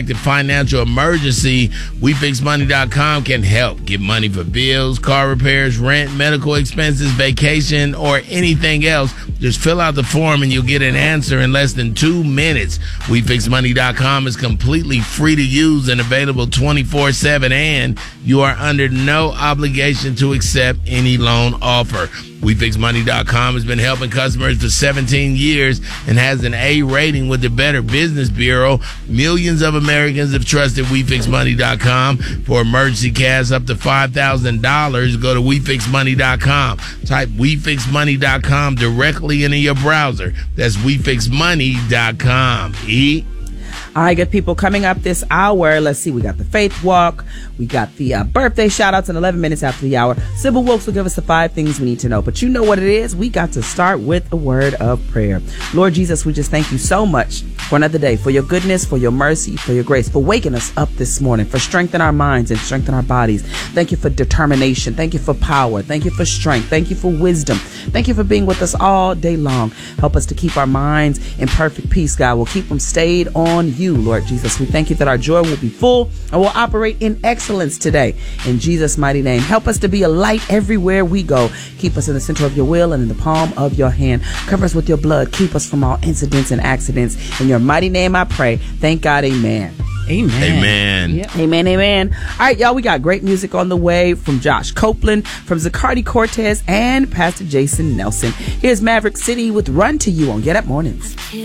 unexpected financial emergency, WeFixMoney.com can help. Get money for bills, car repairs, rent, medical expenses, vacation, or anything else. Just fill out the form and you'll get an answer in less than 2 minutes. WeFixMoney.com is completely free to use and available 24/7, and you are under no obligation to accept any loan offer. WeFixMoney.com has been helping customers for 17 years and has an A rating with the Better Business Bureau. Millions of Americans have trusted WeFixMoney.com for emergency cash up to $5,000. Go to WeFixMoney.com. Type WeFixMoney.com directly into your browser. That's WeFixMoney.com. All right, good people, coming up this hour, let's see, we got the Faith Walk, we got the birthday shout-outs in 11 minutes after the hour. Sybil Wilkes will give us the 5 things we need to know. But you know what it is? We got to start with a word of prayer. Lord Jesus, we just thank you so much for another day, for your goodness, for your mercy, for your grace, for waking us up this morning, for strengthening our minds and strengthening our bodies. Thank you for determination. Thank you for power. Thank you for strength. Thank you for wisdom. Thank you for being with us all day long. Help us to keep our minds in perfect peace, God. We'll keep them stayed on you, Lord Jesus. We thank you that our joy will be full and we'll operate in excellence today. In Jesus' mighty name, help us to be a light everywhere we go. Keep us in the center of your will and in the palm of your hand. Cover us with your blood. Keep us from all incidents and accidents. In your mighty name I pray. Thank God. Amen. Amen. Amen. Yep. Amen. Amen. All right, y'all, we got great music on the way from Josh Copeland, from Zacardi Cortez, and Pastor Jason Nelson. Here's Maverick City with Run to You on Get Up Mornings.